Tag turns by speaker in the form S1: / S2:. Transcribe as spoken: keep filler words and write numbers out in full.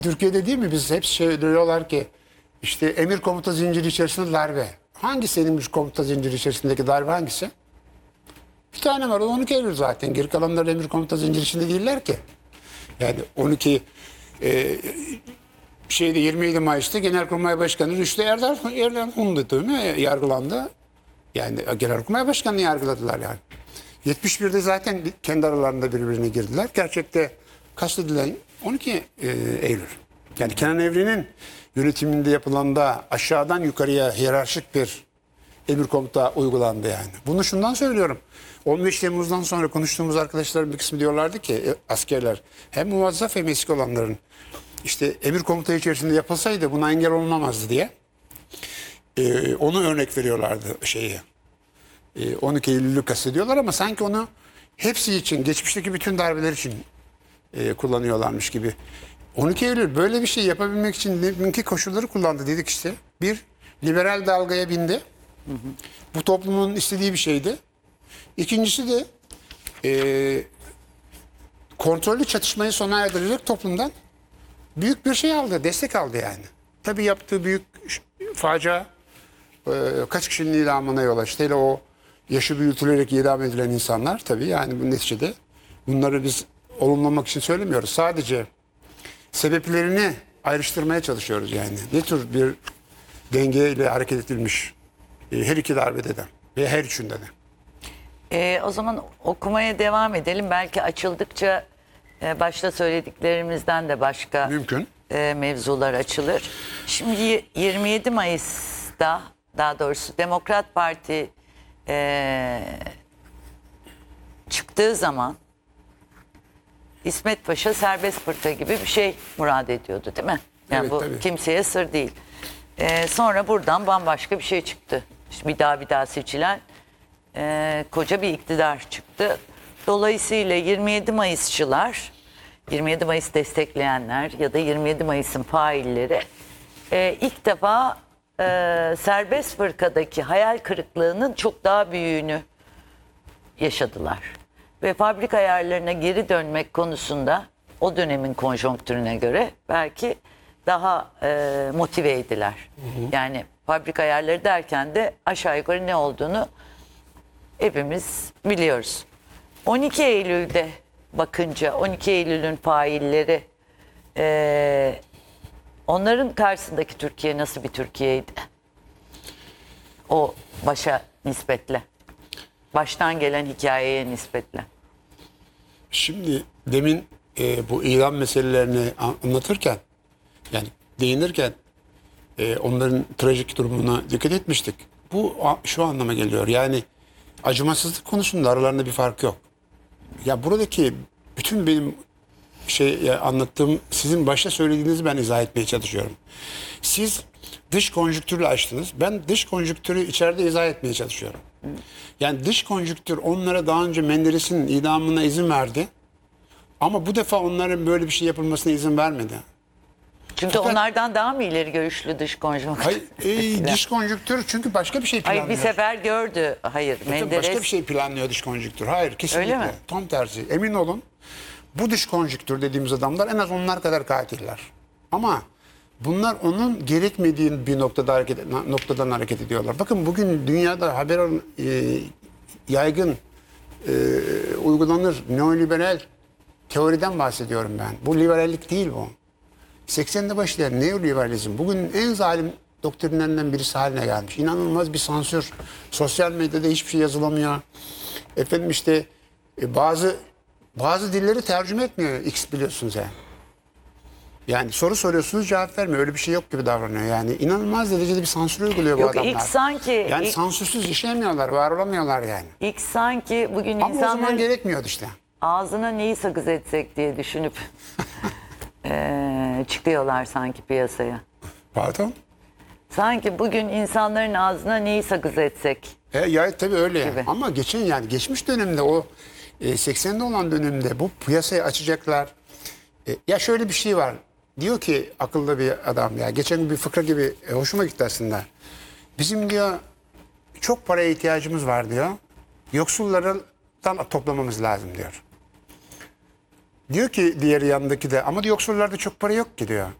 S1: Türkiye'de değil mi biz hep şey diyorlar ki işte emir komuta zinciri içerisinde darbe. Hangisi emir komuta zinciri içerisindeki darbe hangisi? Bir tane var, o on iki Eylül zaten. Geri kalanlar emir komuta zinciri içinde değiller ki. Yani on iki e, şeyde yirmi yedi Mayıs'ta Genelkurmay Başkanı Rüştü Erdal Erdoğan'ın değil mi? Yargılandı. Yani Genelkurmay Başkanı'nı yargıladılar yani. yetmiş birde zaten kendi aralarında birbirine girdiler. Gerçekte kastedilen on iki Eylül. Yani Kenan Evren'in yönetiminde yapılanda aşağıdan yukarıya hiyerarşik bir emir komuta uygulandı yani. Bunu şundan söylüyorum. on beş Temmuz'dan sonra konuştuğumuz arkadaşların bir kısmı diyorlardı ki askerler hem muvazzaf hem eski olanların işte emir komuta içerisinde yapılsaydı buna engel olunamazdı diye. Ee, onu örnek veriyorlardı şeyi. Ee, on iki Eylül'ü kastediyorlar ama sanki onu hepsi için, geçmişteki bütün darbeler için e, kullanıyorlarmış gibi. on iki Eylül böyle bir şey yapabilmek için deminki koşulları kullandı dedik işte. Bir, liberal dalgaya bindi. Hı hı. Bu toplumun istediği bir şeydi. İkincisi de e, kontrollü çatışmayı sona erdirecek toplumdan büyük bir şey aldı, destek aldı yani. Tabii yaptığı büyük facia e, kaç kişinin idamına yol açtı. Hele o yaşı büyütülerek idam edilen insanlar tabii yani bu neticede bunları biz olumlamak için söylemiyoruz. Sadece sebeplerini ayrıştırmaya çalışıyoruz yani. Ne tür bir dengeyle hareket edilmiş e, her iki darbede de ve her üçünde de.
S2: Ee, o zaman okumaya devam edelim. Belki açıldıkça e, başta söylediklerimizden de başka
S1: Mümkün.
S2: E, mevzular açılır. Şimdi yirmi yedi Mayıs'ta, daha doğrusu Demokrat Parti e, çıktığı zaman İsmet Paşa serbest fırka gibi bir şey murad ediyordu değil mi? Yani
S1: Evet,
S2: bu
S1: tabii.
S2: kimseye sır değil. E, sonra buradan bambaşka bir şey çıktı. İşte bir daha bir daha seçilen e, koca bir iktidar çıktı. Dolayısıyla yirmi yedi Mayısçılar, yirmi yedi Mayıs destekleyenler ya da yirmi yedi Mayıs'ın failleri e, ilk defa e, serbest fırkadaki hayal kırıklığının çok daha büyüğünü yaşadılar. Ve fabrika ayarlarına geri dönmek konusunda o dönemin konjonktürüne göre belki daha e, motiveydiler. Hı hı. Yani fabrika ayarları derken de aşağı yukarı ne olduğunu hepimiz biliyoruz. on iki Eylül'de bakınca on iki Eylül'ün failleri e, onların karşısındaki Türkiye nasıl bir Türkiye'ydi? O başa nispetle. Baştan gelen hikayeye nispetle.
S1: Şimdi demin e, bu ilan meselelerini anlatırken yani değinirken e, onların trajik durumuna dikkat etmiştik. Bu şu anlama geliyor yani acımasızlık konusunda aralarında bir fark yok. Ya buradaki bütün benim şey anlattığım sizin başta söylediğinizi ben izah etmeye çalışıyorum. Siz dış konjüktürle açtınız. Ben dış konjüktürü içeride izah etmeye çalışıyorum. Yani dış konjüktür onlara daha önce Menderes'in idamına izin verdi. Ama bu defa onların böyle bir şey yapılmasına izin vermedi.
S2: Çünkü
S1: Fakat,
S2: onlardan daha mı ileri görüşlü dış konjonktür?
S1: Hayır, e, dış konjüktür çünkü başka bir şey planlıyor.
S2: Hayır bir sefer gördü. Hayır
S1: e,
S2: Menderes.
S1: Başka bir şey planlıyor dış konjüktür. Hayır kesinlikle.
S2: Öyle mi?
S1: Tam tersi. Emin olun bu dış konjüktür dediğimiz adamlar en az onlar kadar katiller. Ama bunlar onun gerekmediği bir noktada hareket noktadan hareket ediyorlar. Bakın bugün dünyada haber e, yaygın e, uygulanır neoliberal teoriden bahsediyorum ben. Bu liberallik değil bu. seksende başlayan neoliberalizm bugün en zalim doktrinlerinden birisi haline gelmiş. İnanılmaz bir sansür. Sosyal medyada hiçbir şey yazılamıyor. Efendim işte e, bazı bazı dilleri tercüme etmiyor X biliyorsunuz yani. Yani soru soruyorsunuz cevap vermiyor. Öyle bir şey yok gibi davranıyor. Yani inanılmaz derecede bir sansür uyguluyor bu
S2: Yok,
S1: adamlar.
S2: ilk sanki
S1: yani
S2: ilk,
S1: sansürsüz işleyemiyorlar, var olamıyorlar yani.
S2: ilk sanki bugün
S1: Ama o zaman
S2: insanların
S1: gerekmiyordu işte.
S2: ağzına neyi sakız etsek diye düşünüp e, çıkıyorlar sanki piyasaya.
S1: Pardon?
S2: Sanki bugün insanların ağzına neyi sakız etsek.
S1: E, ya tabii öyle yani.
S2: Gibi.
S1: Ama geçen yani geçmiş dönemde o e, seksende olan dönemde bu piyasayı açacaklar. E, ya şöyle bir şey var. Diyor ki akıllı bir adam ya geçen gün bir fıkra gibi e, hoşuma gitti aslında. Bizim diyor çok paraya ihtiyacımız var diyor. Yoksullardan toplamamız lazım diyor. Diyor ki diğer yanındaki de ama yoksullarda çok para yok ki diyor.